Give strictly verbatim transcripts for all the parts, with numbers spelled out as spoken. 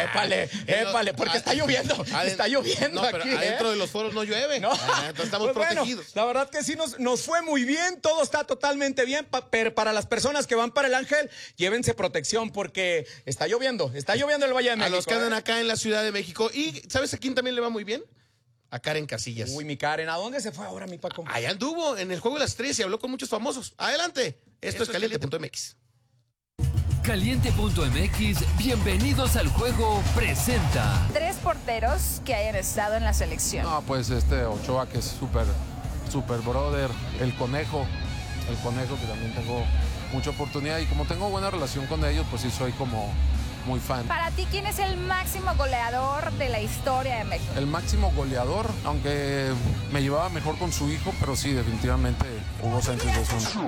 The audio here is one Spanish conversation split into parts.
épale, épale, porque está lloviendo, está lloviendo no, pero aquí, adentro ¿eh? de los foros no llueve. No. Ah, entonces estamos Pues bueno, protegidos. la verdad que sí nos, nos fue muy bien, todo está totalmente bien, pa, pero para las personas que van para el Ángel, llévense protección porque está lloviendo, está lloviendo en el Valle de México. A los que andan ¿eh? acá en la Ciudad de México. ¿Y sabes a quién también le va muy bien? A Karen Casillas. Uy, mi Karen, ¿a dónde se fue ahora mi Paco? Allá anduvo en el Juego de las Estrellas y habló con muchos famosos. Adelante. Esto, Esto es caliente punto m x. Caliente punto m x, bienvenidos al juego, presenta. Tres porteros que hayan estado en la selección. No, pues este Ochoa, que es súper, súper brother. El Conejo, el Conejo, que también tengo mucha oportunidad. Y como tengo buena relación con ellos, pues sí soy como muy fan. Para ti, ¿quién es el máximo goleador de la historia de México? El máximo goleador, aunque me llevaba mejor con su hijo, pero sí, definitivamente Hugo Sánchez es un,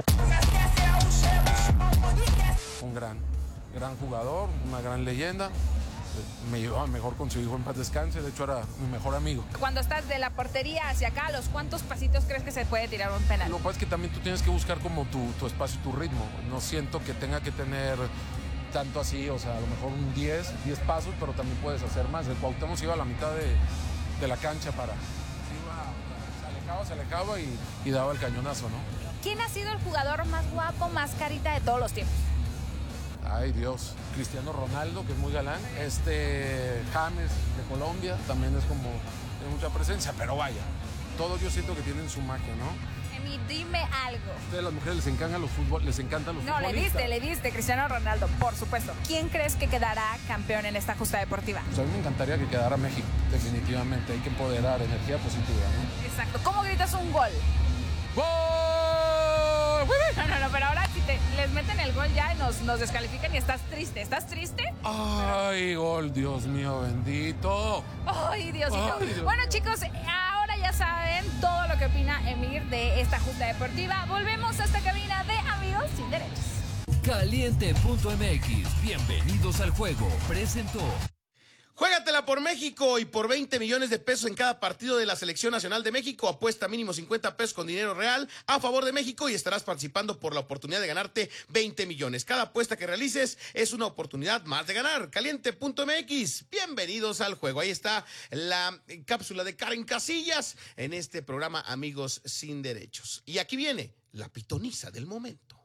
un gran, gran jugador, una gran leyenda. Me llevaba mejor con su hijo, en paz descanse, de hecho era mi mejor amigo. Cuando estás de la portería hacia acá, ¿a los cuántos pasitos crees que se puede tirar un penal? Lo que pasa es que también tú tienes que buscar como tu, tu espacio y tu ritmo. No siento que tenga que tener tanto así, o sea, a lo mejor un diez, diez pasos, pero también puedes hacer más. El Cuauhtémoc se iba a la mitad de, de la cancha para... Se, iba, se alejaba, se alejaba y, y daba el cañonazo, ¿no? ¿Quién ha sido el jugador más guapo, más carita de todos los tiempos? Ay, Dios. Cristiano Ronaldo, que es muy galán. Este James, de Colombia, también es como de mucha presencia, pero vaya, todos yo siento que tienen su magia, ¿no? Emi, dime algo. A ustedes las mujeres les encantan los fútbol, les encantan los No, le futbolistas. diste, le diste, Cristiano Ronaldo, por supuesto. ¿Quién crees que quedará campeón en esta justa deportiva? Pues a mí me encantaría que quedara México, definitivamente. Hay que empoderar, energía positiva, ¿no? Exacto. ¿Cómo gritas un gol? ¡Gol! No, no, no, pero ahora si te, les meten el gol ya y nos, nos descalifican y estás triste. ¿Estás triste? ¡Ay, gol! Dios mío, bendito. ¡Ay, Diosito! Ay, Dios. Bueno, chicos, ahora ya saben todo lo que opina Emir de esta justa deportiva. Volvemos a esta cabina de Amigos Sin Derechos. Caliente punto m x, bienvenidos al juego, presentó. Juégatela por México y por veinte millones de pesos en cada partido de la Selección Nacional de México. Apuesta mínimo cincuenta pesos con dinero real a favor de México y estarás participando por la oportunidad de ganarte veinte millones. Cada apuesta que realices es una oportunidad más de ganar. Caliente punto m x, bienvenidos al juego. Ahí está la cápsula de Karen Casillas en este programa Amigos Sin Derechos. Y aquí viene la pitoniza del momento.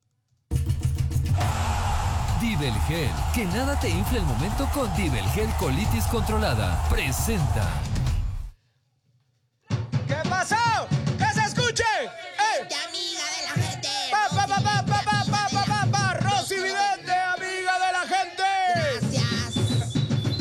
Dibelgel, que nada te infle el momento con Dibelgel Colitis Controlada. Presenta. ¿Qué pasó? ¡Que se escuche! ¡Eh! Vidente, amiga de la gente. ¡Pa, pa, pa, pa, pa, pa, pa, pa, pa, pa! ¡Rosy Vidente, amiga de la gente! Gracias.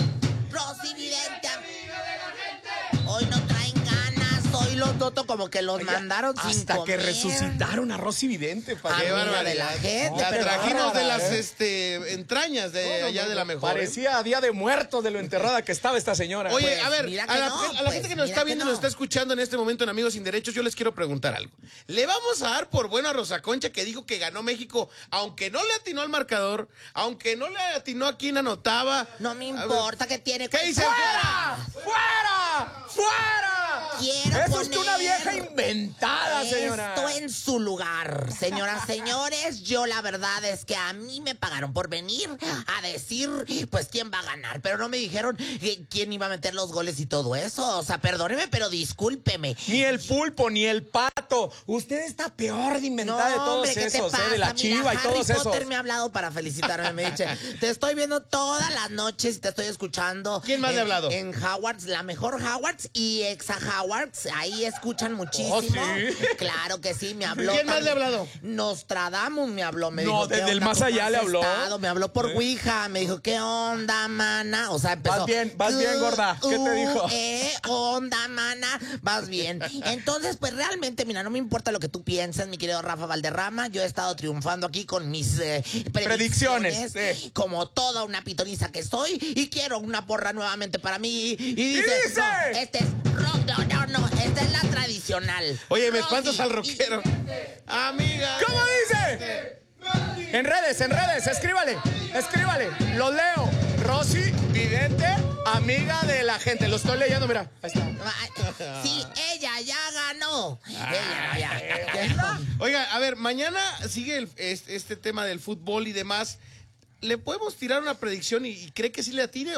Rosy Vidente, amiga de la gente. Hoy no traen ganas, hoy los noto como que los Oye, mandaron sin hasta comer. que resucitaron a Rosy Vidente. pa- Amiga Qué barbaridad. de la gente, La pero trajimos de las ¿eh? este, entrañas de No, no, allá no, de la no, mejor. ¿eh? Parecía día de muertos de lo enterrada que estaba esta señora. Oye, Pues, a ver, mira a que la, no, a la pues, gente que nos mira está que viendo y no. nos está escuchando en este momento en Amigos Sin Derechos, yo les quiero preguntar algo. ¿Le vamos a dar por bueno a Rosa Concha que dijo que ganó México, aunque no le atinó al marcador, aunque no le atinó a quién anotaba? No me A ver, importa que tiene. ¿Qué dice? ¡Fuera! ¡Fuera! ¡Fuera! Quiero ¡Es poner usted una vieja inventada, señora! Esto en su lugar. Señoras, señores, yo la verdad es que a mí me pagaron por venir a decir, pues, quién va a ganar. Pero no me dijeron que- quién iba a meter los goles y todo eso. O sea, perdóneme, pero discúlpeme. Ni el pulpo, ni el pato. Usted está peor de inventada de todos hombre, ¿qué te esos, pasa? ¿eh? De la Mira, chiva y Harry todos esos. Potter me ha hablado para felicitarme. Me dice, te estoy viendo todas las noches y te estoy escuchando. ¿Quién más en, le ha hablado? En Howards, la mejor Howards y Exa Howards. Ahí escuchan muchísimo. ¿Oh, sí? Claro que sí, me habló. ¿Quién más le ha hablado? Nostradamus me habló. Me No, dijo, ¿qué desde el onda? más ¿Cómo allá has le habló. estado? Me habló por ¿Eh? Ouija. Me dijo, ¿qué onda, mana? O sea, empezó. Vas bien, vas bien, gorda. ¿Qué te Uh, dijo? ¿Eh? Onda, mana. Vas bien. Entonces, pues realmente, mira, no me importa lo que tú pienses, mi querido Rafa Valderrama. Yo he estado triunfando aquí con mis eh, predicciones. Predicciones, sí. Como toda una pitoniza que soy. Y quiero una porra nuevamente para mí. Y dice, dice? no, este es rock, no, no, no, esta es la tradicional. Oye, me Rosy espantas al y- rockero. Amiga. ¿Cómo dice? En redes, en redes, escríbale, escríbale. Lo leo. Rosy Vidente, amiga de la gente. Lo estoy leyendo, mira. Ahí está. Ay, sí, ella ya ganó. Ella ya. Oiga, a ver, mañana sigue el- este, este tema del fútbol y demás. ¿Le podemos tirar una predicción y, y cree que sí le atine?